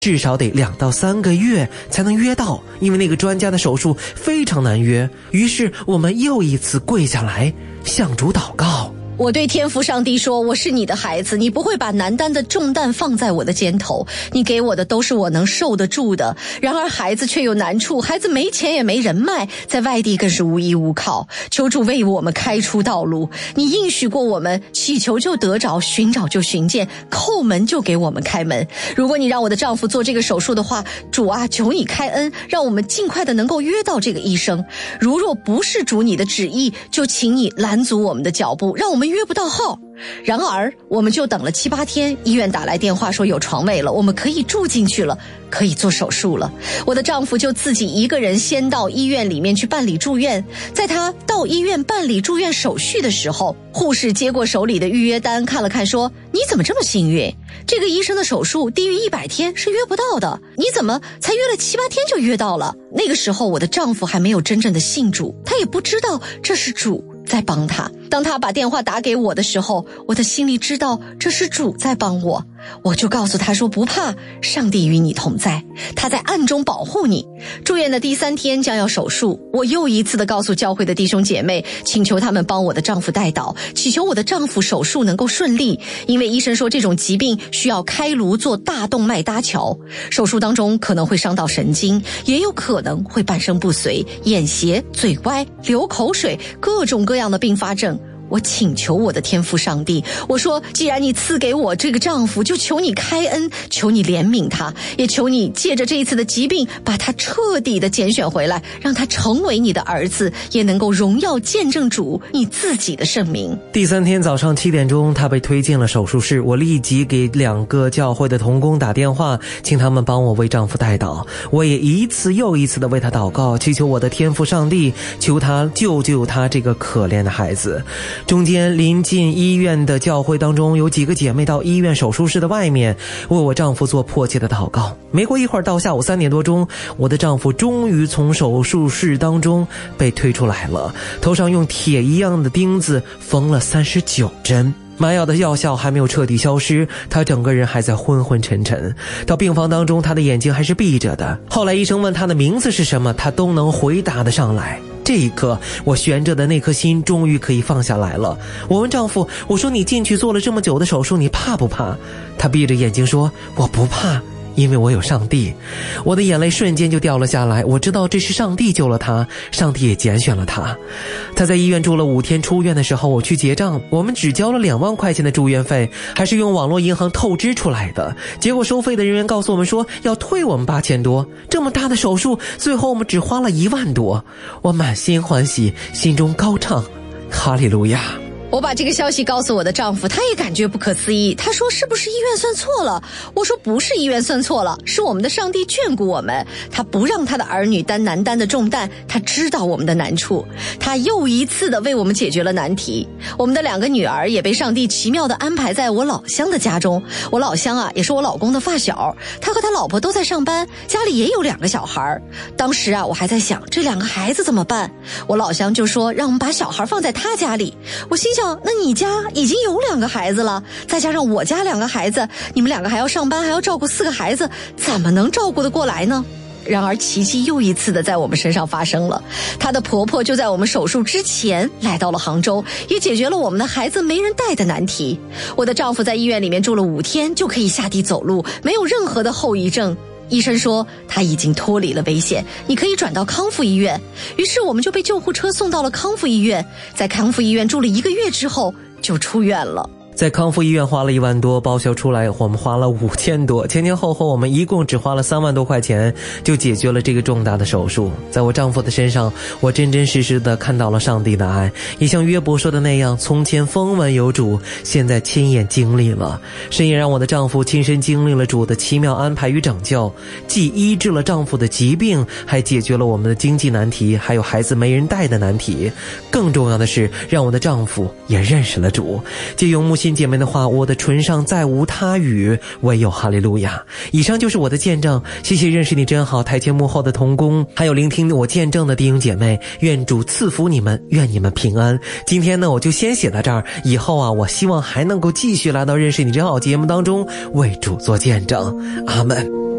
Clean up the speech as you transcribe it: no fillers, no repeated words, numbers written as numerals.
至少得2到3个月才能约到，因为那个专家的手术非常难约。于是我们又一次跪下来向主祷告。 我对天父上帝说，我是你的孩子，你不会把难担的重担放在我的肩头，你给我的都是我能受得住的。然而孩子却有难处，孩子没钱也没人脉，在外地更是无依无靠，求主为我们开出道路。你应许过我们，祈求就得着，寻找就寻见，叩门就给我们开门。如果你让我的丈夫做这个手术的话，主啊，求你开恩，让我们尽快的能够约到这个医生。如若不是主你的旨意，就请你拦阻我们的脚步，让我们约不到号。然而我们就等了7、8天，医院打来电话说有床位了，我们可以住进去了，可以做手术了。我的丈夫就自己一个人先到医院里面去办理住院。在他到医院办理住院手续的时候，护士接过手里的预约单看了看，说，你怎么这么幸运，这个医生的手术低于100天是约不到的，你怎么才约了7、8天就约到了？那个时候我的丈夫还没有真正的信主，他也不知道这是主在帮他。当他把电话打给我的时候，我的心里知道这是主在帮我，我就告诉他说，不怕，上帝与你同在，他在暗中保护你。住院的第3天将要手术，我又一次的告诉教会的弟兄姐妹，请求他们帮我的丈夫代祷，祈求我的丈夫手术能够顺利，因为医生说这种疾病需要开颅做大动脉搭桥，手术当中可能会伤到神经，也有可能会半身不遂、眼斜、嘴歪、流口水，各种各样的并发症。我请求我的天父上帝，我说，既然你赐给我这个丈夫，就求你开恩，求你怜悯他，也求你借着这一次的疾病把他彻底的拣选回来，让他成为你的儿子，也能够荣耀见证主你自己的圣名。 第3天早上7点钟，他被推进了手术室，我立即给2个教会的同工打电话，请他们帮我为丈夫代祷。我也一次又一次的为他祷告，祈求我的天父上帝，求他救救他这个可怜的孩子。中间临近医院的教会当中，有几个姐妹到医院手术室的外面为我丈夫做迫切的祷告。没过一会儿，到下午3点多钟，我的丈夫终于从手术室当中被推出来了，头上用铁一样的钉子缝了39针。麻药的药效还没有彻底消失，他整个人还在昏昏沉沉。到病房当中，他的眼睛还是闭着的。后来医生问他的名字是什么，他都能回答得上来。这一刻，我悬着的那颗心终于可以放下来了。我问丈夫，我说，你进去做了这么久的手术，你怕不怕？他闭着眼睛说，我不怕，因为我有上帝。我的眼泪瞬间就掉了下来，我知道这是上帝救了他，上帝也拣选了他。他在医院住了5天，出院的时候我去结账，我们只交了2万块钱的住院费，还是用网络银行透支出来的。结果收费的人员告诉我们说要退我们8000多，这么大的手术，最后我们只花了1万多。我满心欢喜，心中高唱哈利路亚。 我把这个消息告诉我的丈夫，他也感觉不可思议。他说，是不是医院算错了？我说，不是医院算错了，是我们的上帝眷顾我们，他不让他的儿女担难担的重担，他知道我们的难处，他又一次的为我们解决了难题。我们的2个女儿也被上帝奇妙的安排在我老乡的家中。我老乡啊，也是我老公的发小，他和他老婆都在上班，家里也有2个小孩。当时啊，我还在想这2个孩子怎么办，我老乡就说让我们把小孩放在他家里。我心想，那你家已经有2个孩子了，再加上我家2个孩子，你们2个还要上班，还要照顾4个孩子，怎么能照顾得过来呢？然而奇迹又一次的在我们身上发生了，她的婆婆就在我们手术之前来到了杭州，也解决了我们的孩子没人带的难题。我的丈夫在医院里面住了5天就可以下地走路，没有任何的后遗症。医生说他已经脱离了危险，你可以转到康复医院。于是我们就被救护车送到了康复医院，在康复医院住了1个月之后就出院了。 在康复医院花了1万多，报销出来我们花了5000多，前后我们一共只花了3万多块钱就解决了这个重大的手术。在我丈夫的身上，我真真实实的看到了上帝的爱，也像约伯说的那样，从前风闻有主，现在亲眼经历了。神也让我的丈夫亲身经历了主的奇妙安排与拯救，既医治了丈夫的疾病，还解决了我们的经济难题，还有孩子没人带的难题。更重要的是，让我的丈夫也认识了主。借用木心姐妹的话，我的唇上再无他语，唯有哈利路亚。以上就是我的见证，谢谢认识你真好台前幕后的同工，还有聆听我见证的弟兄姐妹，愿主赐福你们，愿你们平安。今天呢，我就先写到这儿，以后啊，我希望还能够继续来到认识你真好节目当中为主做见证。阿们。